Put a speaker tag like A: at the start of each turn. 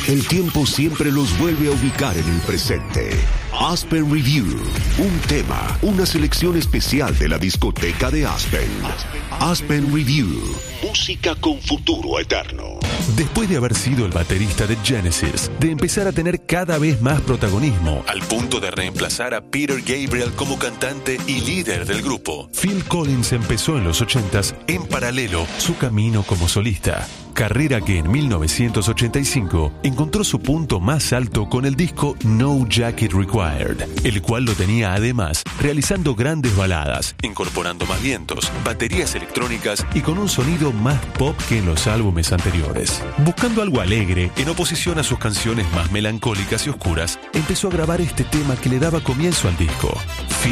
A: el tiempo siempre los vuelve a ubicar en el presente. Aspen Review, un tema, una selección especial de la discoteca de Aspen. Aspen Review, música con futuro eterno.
B: Después de haber sido el baterista de Genesis, de empezar a tener cada vez más protagonismo, al punto de reemplazar a Peter Gabriel como cantante y líder del grupo, Phil Collins empezó en los 80s, en paralelo, su camino como solista. Carrera que en 1985 encontró su punto más alto con el disco No Jacket Required, el cual lo tenía además realizando grandes baladas, incorporando más vientos, baterías electrónicas y con un sonido más pop que en los álbumes anteriores. Buscando algo alegre, en oposición a sus canciones más melancólicas y oscuras, empezó a grabar este tema que le daba comienzo al disco.